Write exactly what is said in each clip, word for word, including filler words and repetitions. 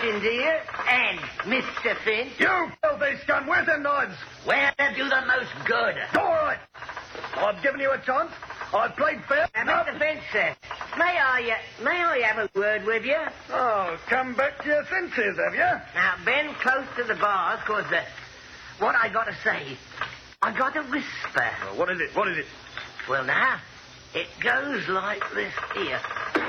question, dear. And Mister Finch. You filthy scum, where's them knives? Where to do the most good? All right. I've given you a chance. I've played fair. Now, Mister Finch, sir, may I, uh, may I have a word with you? Oh, come back to your senses, have you? Now, bend close to the bars, because uh, what I got to say, I got to whisper. Oh, what is it? What is it? Well, now, it goes like this here.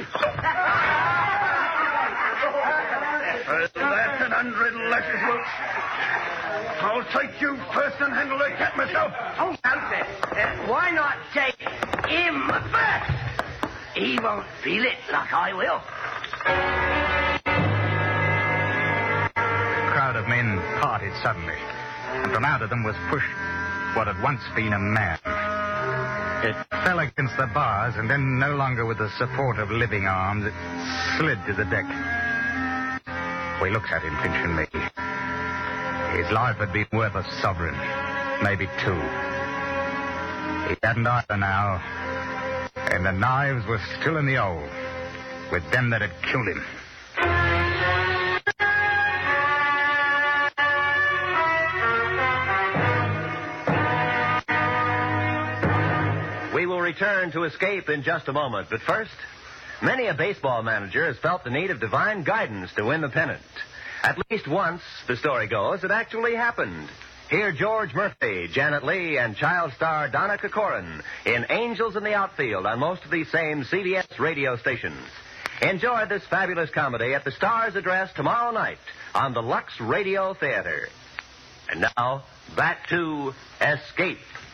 Uh, that's an hundred lashes, Wilkes. I'll take you first and handle the cat myself. Oh, no, sir. Uh, why not take him first? He won't feel it like I will. The crowd of men parted suddenly, and from out of them was pushed what had once been a man. It fell against the bars, and then, no longer with the support of living arms, it slid to the deck. We looked at him, Finch and me. His life had been worth a sovereign, maybe two. He hadn't either now, and the knives were still in the hole, with them that had killed him. We will return to Escape in just a moment, but first, many a baseball manager has felt the need of divine guidance to win the pennant. At least once, the story goes, it actually happened. Hear George Murphy, Janet Leigh, and child star Donna Corcoran in Angels in the Outfield on most of these same C B S radio stations. Enjoy this fabulous comedy at the Star's address tomorrow night on the Lux Radio Theater. And now, back to Escape.